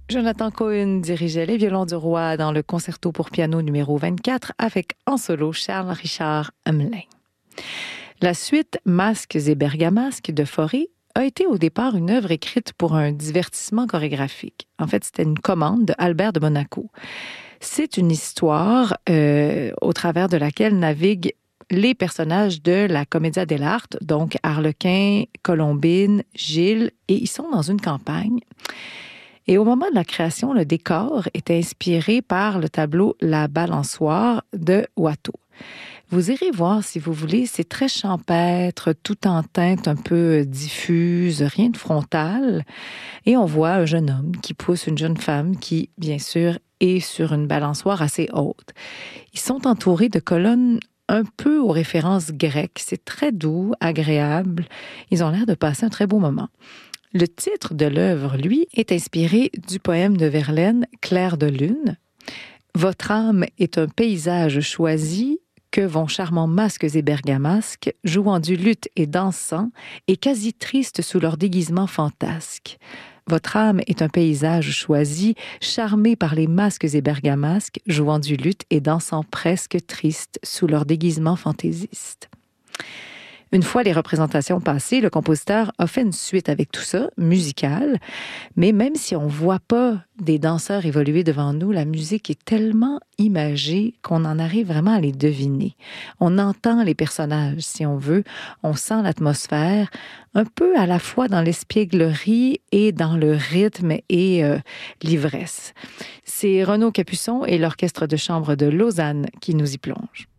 Jonathan Cohen dirigeait les violons du roi dans le concerto pour piano numéro 24 avec en solo Charles-Richard Hamelin. La suite Masques et Bergamasques de Fauré a été au départ une œuvre écrite pour un divertissement chorégraphique. En fait, c'était une commande de Albert de Monaco. C'est une histoire au travers de laquelle naviguent les personnages de la Commedia dell'arte, donc Arlequin, Colombine, Gilles, et ils sont dans une campagne. Et au moment de la création, le décor est inspiré par le tableau La Balançoire de Watteau. Vous irez voir si vous voulez, c'est très champêtre, tout en teinte un peu diffuse, rien de frontal. Et on voit un jeune homme qui pousse une jeune femme qui, bien sûr, est sur une balançoire assez haute. Ils sont entourés de colonnes un peu aux références grecques. C'est très doux, agréable. Ils ont l'air de passer un très beau moment. Le titre de l'œuvre, lui, est inspiré du poème de Verlaine, Clair de lune. Votre âme est un paysage choisi que vont charmants masques et bergamasques, jouant du luth et dansant, et quasi tristes sous leur déguisement fantasque. Votre âme est un paysage choisi, charmé par les masques et bergamasques, jouant du luth et dansant presque tristes sous leur déguisement fantaisiste. Une fois les représentations passées, le compositeur a fait une suite avec tout ça, musicale, mais même si on ne voit pas des danseurs évoluer devant nous, la musique est tellement imagée qu'on en arrive vraiment à les deviner. On entend les personnages, si on veut, on sent l'atmosphère, un peu à la fois dans l'espièglerie et dans le rythme et l'ivresse. C'est Renaud Capuçon et l'Orchestre de chambre de Lausanne qui nous y plongent.